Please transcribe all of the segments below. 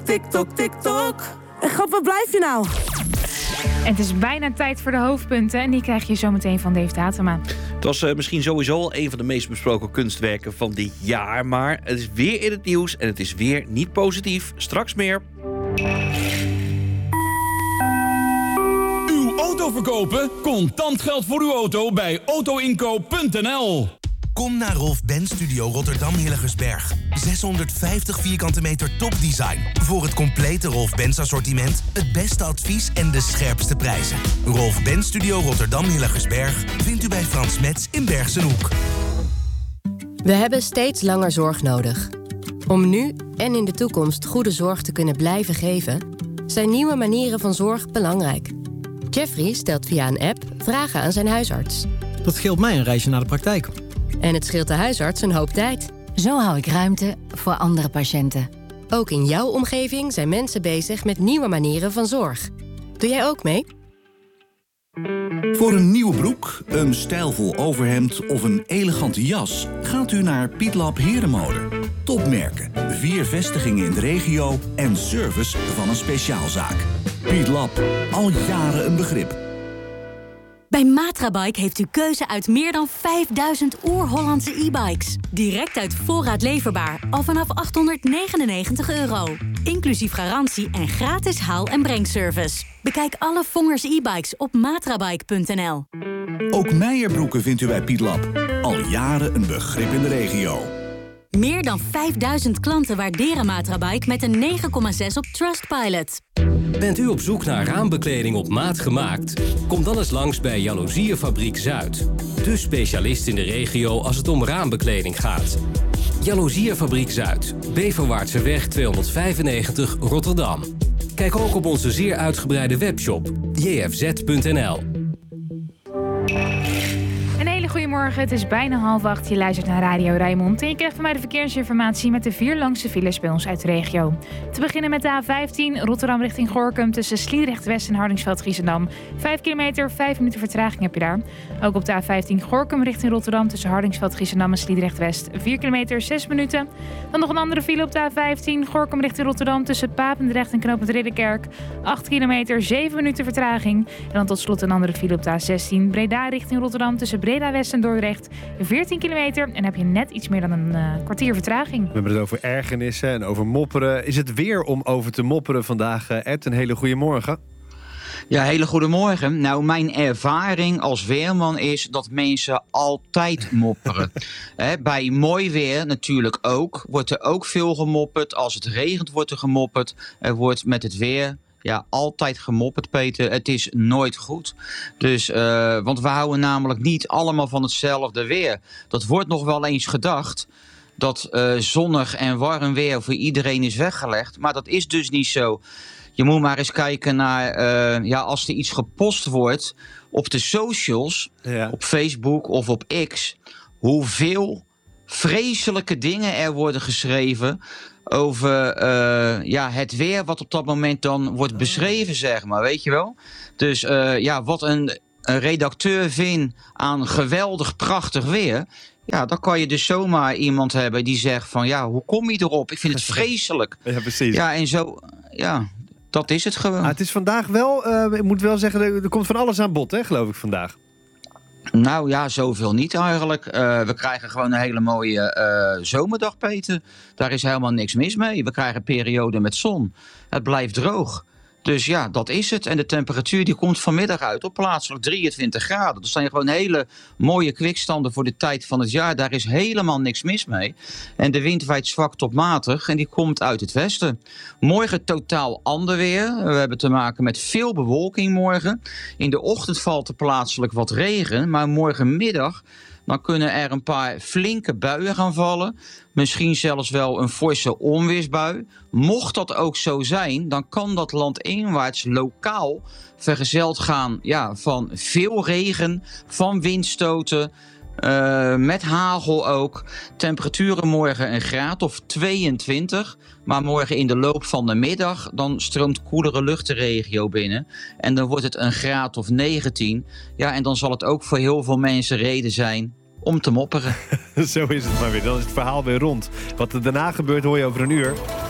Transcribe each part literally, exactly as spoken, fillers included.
TikTok, TikTok. En grap, waar blijf je nou? Het is bijna tijd voor de hoofdpunten en die krijg je zometeen van Dave Tatema. Het was uh, misschien sowieso al een van de meest besproken kunstwerken van dit jaar, maar het is weer in het nieuws en het is weer niet positief. Straks meer. Uw auto verkopen? Contant geld voor uw auto bij autoinkoop punt n l. Kom naar Rolf Benz Studio Rotterdam Hillegersberg. zeshonderdvijftig vierkante meter topdesign. Voor het complete Rolf Benz assortiment, het beste advies en de scherpste prijzen. Rolf Benz Studio Rotterdam Hillegersberg vindt u bij Frans Metz in Bergsenhoek. We hebben steeds langer zorg nodig. Om nu en in de toekomst goede zorg te kunnen blijven geven, zijn nieuwe manieren van zorg belangrijk. Jeffrey stelt via een app vragen aan zijn huisarts. Dat scheelt mij een reisje naar de praktijk. En het scheelt de huisarts een hoop tijd. Zo hou ik ruimte voor andere patiënten. Ook in jouw omgeving zijn mensen bezig met nieuwe manieren van zorg. Doe jij ook mee? Voor een nieuwe broek, een stijlvol overhemd of een elegante jas gaat u naar Pietlab Herenmode. Topmerken, vier vestigingen in de regio en service van een speciaalzaak. Pietlab, al jaren een begrip. Bij Matrabike heeft u keuze uit meer dan vijfduizend oer-Hollandse e-bikes. Direct uit voorraad leverbaar, al vanaf achthonderdnegenennegentig euro. Inclusief garantie en gratis haal- en brengservice. Bekijk alle Vongers e-bikes op matrabike punt n l. Ook Meijerbroeken vindt u bij Pietlab. Al jaren een begrip in de regio. Meer dan vijfduizend klanten waarderen Matrabike met een negen komma zes op Trustpilot. Bent u op zoek naar raambekleding op maat gemaakt? Kom dan eens langs bij Jaloeziefabriek Zuid. De specialist in de regio als het om raambekleding gaat. Jaloeziefabriek Zuid, Beverwaartseweg tweehonderdvijfennegentig Rotterdam. Kijk ook op onze zeer uitgebreide webshop j f z punt n l. Goedemorgen, het is bijna half acht. Je luistert naar Radio Rijnmond en je krijgt van mij de verkeersinformatie met de vier langste files bij ons uit de regio. Te beginnen met de A vijftien, Rotterdam richting Gorinchem tussen Sliedrecht West en Hardingsveld-Giessendam. Vijf kilometer, vijf minuten vertraging heb je daar. Ook op de A vijftien Gorinchem richting Rotterdam tussen Hardingsveld-Giessendam en Sliedrecht West. Vier kilometer, zes minuten. Dan nog een andere file op de A vijftien, Gorinchem richting Rotterdam tussen Papendrecht en Knooppunt Ridderkerk. Acht kilometer, zeven minuten vertraging. En dan tot slot een andere file op de A zestien, Breda richting Rotterdam tussen Breda West en Dordrecht. veertien kilometer en heb je net iets meer dan een uh, kwartier vertraging. We hebben het over ergernissen en over mopperen. Is het weer om over te mopperen vandaag, uh, Ed? Een hele goede morgen. Ja, hele goede morgen. Nou, mijn ervaring als weerman is dat mensen altijd mopperen. He, bij mooi weer natuurlijk ook. Wordt er ook veel gemopperd. Als het regent wordt er gemopperd. Er wordt met het weer... Ja, altijd gemopperd, Peter. Het is nooit goed. Dus, uh, want we houden namelijk niet allemaal van hetzelfde weer. Dat wordt nog wel eens gedacht. Dat uh, zonnig en warm weer voor iedereen is weggelegd. Maar dat is dus niet zo. Je moet maar eens kijken naar... Uh, ja, als er iets gepost wordt op de socials. Ja. Op Facebook of op X. Hoeveel vreselijke dingen er worden geschreven... over uh, ja, het weer wat op dat moment dan wordt beschreven, zeg maar, weet je wel. Dus uh, ja, wat een, een redacteur vindt aan geweldig prachtig weer... ja, dan kan je dus zomaar iemand hebben die zegt van... ja, hoe kom je erop? Ik vind het vreselijk. Ja, precies. Ja, en zo, ja, dat is het gewoon. Ah, het is vandaag wel, uh, ik moet wel zeggen, er komt van alles aan bod, hè, geloof ik, vandaag. Nou ja, zoveel niet eigenlijk. Uh, we krijgen gewoon een hele mooie uh, zomerdag, Peter. Daar is helemaal niks mis mee. We krijgen een periode met zon. Het blijft droog. Dus ja, dat is het. En de temperatuur die komt vanmiddag uit op plaatselijk drieëntwintig graden. Dat zijn gewoon hele mooie kwikstanden voor de tijd van het jaar. Daar is helemaal niks mis mee. En de wind waait zwak tot matig en die komt uit het westen. Morgen totaal ander weer. We hebben te maken met veel bewolking morgen. In de ochtend valt er plaatselijk wat regen. Maar morgenmiddag... dan kunnen er een paar flinke buien gaan vallen. Misschien zelfs wel een forse onweersbui. Mocht dat ook zo zijn, dan kan dat landinwaarts lokaal vergezeld gaan ja, van veel regen, van windstoten, uh, met hagel ook. Temperaturen morgen een graad of tweeëntwintig. Maar morgen in de loop van de middag, dan stroomt koelere lucht de regio binnen. En dan wordt het een graad of negentien. Ja, en dan zal het ook voor heel veel mensen reden zijn om te mopperen. Zo is het maar weer. Dan is het verhaal weer rond. Wat er daarna gebeurt hoor je over een uur.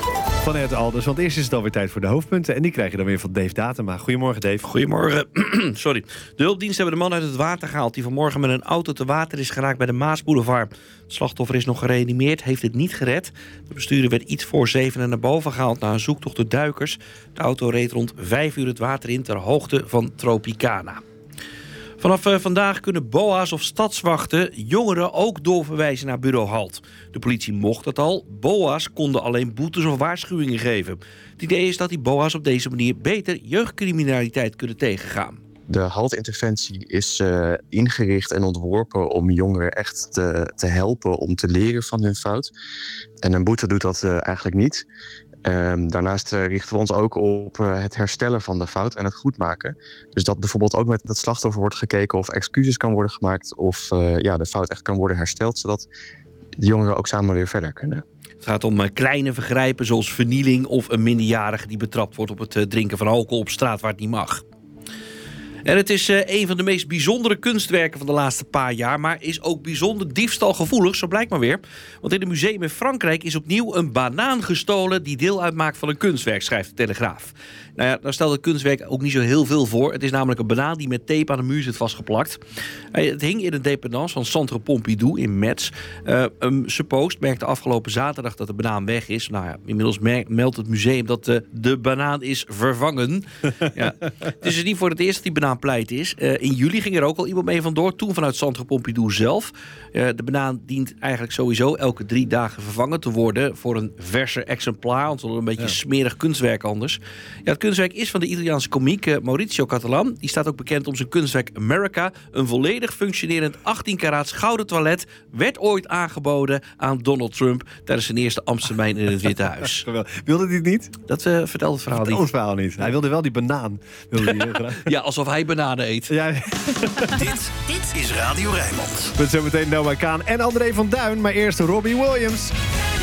van Ed Alders. Want eerst is het alweer tijd voor de hoofdpunten. En die krijg je dan weer van Dave Datema. Goedemorgen, Dave. Goedemorgen. Sorry. De hulpdiensten hebben de man uit het water gehaald die vanmorgen met een auto te water is geraakt bij de Maasboulevard. Het slachtoffer is nog gereanimeerd, heeft het niet gered. De bestuurder werd iets voor zeven naar boven gehaald na een zoektocht door duikers. De auto reed rond vijf uur het water in ter hoogte van Tropicana. Vanaf uh, vandaag kunnen B O A's of stadswachten jongeren ook doorverwijzen naar bureau Halt. De politie mocht dat al. B O A's konden alleen boetes of waarschuwingen geven. Het idee is dat die B O A's op deze manier beter jeugdcriminaliteit kunnen tegengaan. De HALT-interventie is uh, ingericht en ontworpen om jongeren echt te, te helpen om te leren van hun fout. En een boete doet dat uh, eigenlijk niet. Um, daarnaast uh, richten we ons ook op uh, het herstellen van de fout en het goedmaken. Dus dat bijvoorbeeld ook met het slachtoffer wordt gekeken of excuses kan worden gemaakt of uh, ja, de fout echt kan worden hersteld, zodat de jongeren ook samen weer verder kunnen. Het gaat om uh, kleine vergrijpen zoals vernieling of een minderjarige die betrapt wordt op het uh, drinken van alcohol op straat waar het niet mag. En het is uh, een van de meest bijzondere kunstwerken van de laatste paar jaar, maar is ook bijzonder diefstalgevoelig, zo blijkt maar weer. Want in een museum in Frankrijk is opnieuw een banaan gestolen die deel uitmaakt van een kunstwerk, schrijft de Telegraaf. Nou ja, daar stelt het kunstwerk ook niet zo heel veel voor. Het is namelijk een banaan die met tape aan de muur zit vastgeplakt. Het hing in een dependance van Centre Pompidou in Metz. Uh, um, Suppost merkte afgelopen zaterdag dat de banaan weg is. Nou ja, inmiddels meldt het museum dat uh, de banaan is vervangen. Ja. Het is dus niet voor het eerst dat die banaan pleit is. Uh, in juli ging er ook al iemand mee vandoor, toen vanuit Centre Pompidou zelf. Uh, de banaan dient eigenlijk sowieso elke drie dagen vervangen te worden voor een verser exemplaar, want het is een beetje ja. smerig kunstwerk anders. Ja, het kunstwerk is van de Italiaanse komiek uh, Maurizio Catalan. Die staat ook bekend om zijn kunstwerk America. Een volledig functionerend achttien karaats gouden toilet werd ooit aangeboden aan Donald Trump tijdens zijn eerste ambtstermijn in het Witte Huis. Wilde hij het niet? Dat uh, vertelt het verhaal Vertel niet. het verhaal niet. Hij wilde wel die banaan. Wilde hij graag. Ja, alsof hij bananen eet. Ja. Dit, dit is Radio Rijnmond. Met zometeen Noah Kaan en André van Duin. Maar eerst Robbie Williams.